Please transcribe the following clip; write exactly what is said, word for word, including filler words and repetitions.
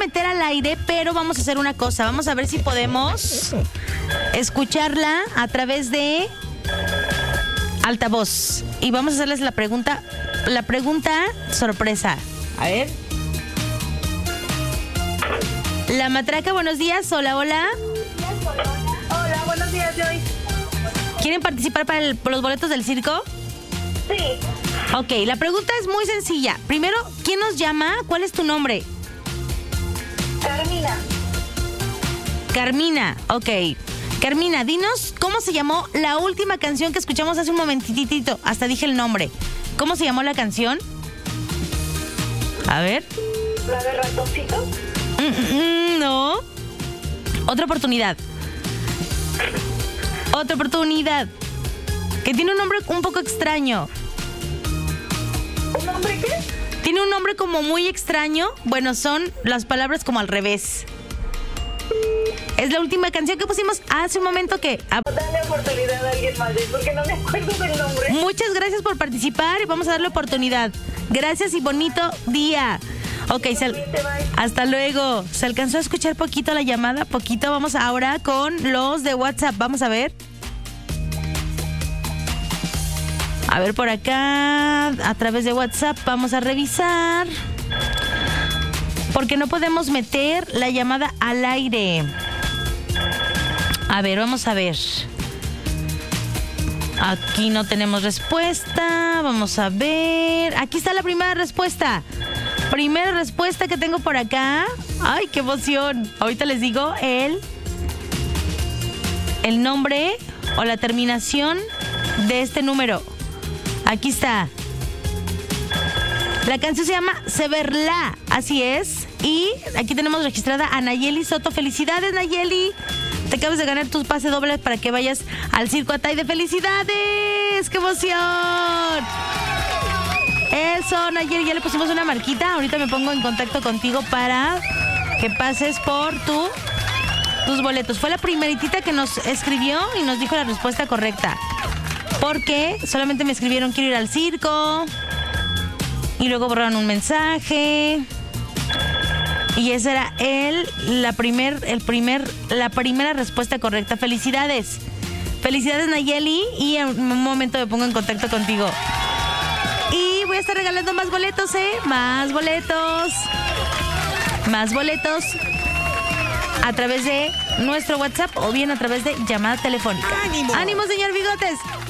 meter al aire, pero vamos a hacer una cosa. Vamos a ver si podemos escucharla a través de altavoz. Y vamos a hacerles la pregunta, la pregunta sorpresa. A ver. La Matraca, buenos días. Hola, hola. Hola, buenos días, Joy. ¿Quieren participar para el, por los boletos del circo? Sí. Ok, la pregunta es muy sencilla. Primero, ¿quién nos llama? ¿Cuál es tu nombre? Carmina. Carmina, ok. Carmina, dinos cómo se llamó la última canción que escuchamos hace un momentitito. Hasta dije el nombre. ¿Cómo se llamó la canción? A ver. ¿La de ratoncito? Mm, mm, no. Otra oportunidad. Otra oportunidad. Que tiene un nombre un poco extraño. ¿Un nombre qué? Tiene un nombre como muy extraño. Bueno, son las palabras como al revés. Es la última canción que pusimos hace un momento que... Dale oportunidad a alguien más, porque no me acuerdo del nombre. Muchas gracias por participar y vamos a darle oportunidad. Gracias y bonito día. Ok, sal... hasta luego. ¿Se alcanzó a escuchar poquito la llamada? Poquito. Vamos ahora con los de WhatsApp. Vamos a ver. A ver por acá, a través de WhatsApp, vamos a revisar. Porque no podemos meter la llamada al aire. A ver, vamos a ver. Aquí no tenemos respuesta. Vamos a ver. Aquí está la primera respuesta. Primera respuesta que tengo por acá. ¡Ay, qué emoción! Ahorita les digo el, el nombre o la terminación de este número. Aquí está. La canción se llama Severla, así es. Y aquí tenemos registrada a Nayeli Soto. ¡Felicidades, Nayeli! Te acabas de ganar tus pases dobles para que vayas al Circo Ataide. ¡Felicidades! ¡Qué emoción! Eso, Nayeli, ya le pusimos una marquita. Ahorita me pongo en contacto contigo para que pases por tu, tus boletos. Fue la primeritita que nos escribió y nos dijo la respuesta correcta. Porque solamente me escribieron quiero ir al circo. Y luego borraron un mensaje. Y esa era el, la primer, el primer, la primera respuesta correcta. ¡Felicidades! Felicidades, Nayeli. Y en un momento me pongo en contacto contigo. Y voy a estar regalando más boletos, ¿eh? Más boletos. Más boletos. A través de nuestro WhatsApp o bien a través de llamada telefónica. ¡Ánimo! ¡Ánimo, señor Bigotes!